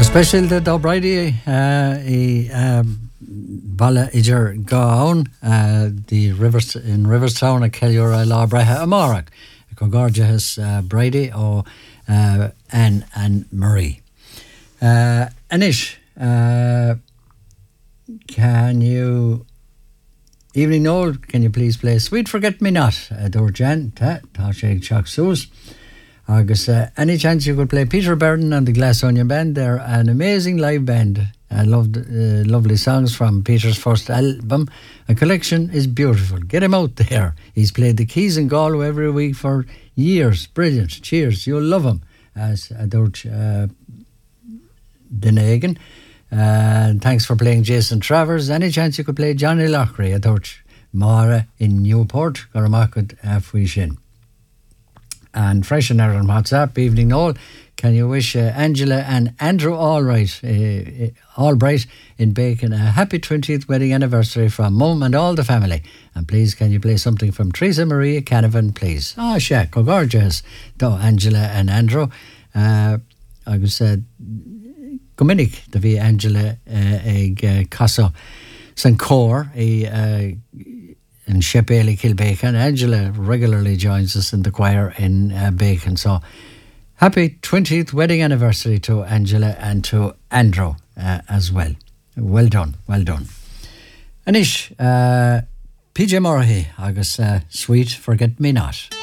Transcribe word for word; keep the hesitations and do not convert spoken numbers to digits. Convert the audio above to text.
Special de Dobrady i Bala Iger Gaon, the Rivers in Riverstown, a Kellura La Breha Amarak, Cogarja has Brady or Anne and Marie. Uh, Anish, uh, can you, Evening Noel, can you please play Sweet Forget Me Not, Dorjan, Ta, Tasheg Chak Sus. Agus, uh, any chance you could play Peter Burden and the Glass Onion Band? They're an amazing live band. I loved uh, lovely songs from Peter's first album. A collection is beautiful. Get him out there. He's played the keys in Galway every week for years. Brilliant. Cheers. You'll love him. As Adorch uh, Denegan. Uh, thanks for playing Jason Travers. Any chance you could play Johnny Lockery? Adorch Mara in Newport. Garamakut Afwishin. And fresh and out on WhatsApp, Evening Noel, can you wish uh, Angela and Andrew Albright, uh, Albright in Bacon a happy twentieth wedding anniversary from Mum and all the family? And please, can you play something from Teresa Maria Canavan, please? Ah, oh, sure, gorgeous. Do Angela and Andrew. Uh, I was said, Gominic, the V Angela, a Casa Sancor, a in Shepeley Kilbacon. Angela regularly joins us in the choir in uh, Bacon. So happy twentieth wedding anniversary to Angela and to Andrew uh, as well. Well done, well done. Anish, uh, P J Murray, August uh, Sweet Forget Me Not.